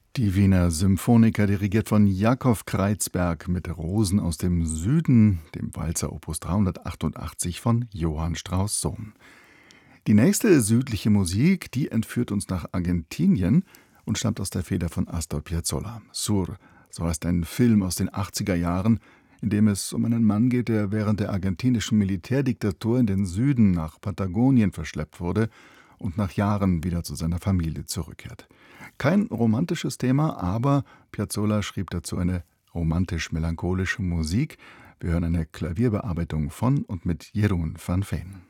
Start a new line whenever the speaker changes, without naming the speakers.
Die Wiener Symphoniker, dirigiert von Jakow Kreizberg mit Rosen aus dem Süden, dem Walzer Opus 388 von Johann Strauss Sohn. Die nächste südliche Musik, die entführt uns nach Argentinien und stammt aus der Feder von Astor Piazzolla. Sur, so heißt ein Film aus den 80er Jahren, in dem es um einen Mann geht, der während der argentinischen Militärdiktatur in den Süden nach Patagonien verschleppt wurde und nach Jahren wieder zu seiner Familie zurückkehrt. Kein romantisches Thema, aber Piazzolla schrieb dazu eine romantisch-melancholische Musik. Wir hören eine Klavierbearbeitung von und mit Jeroen van Veen.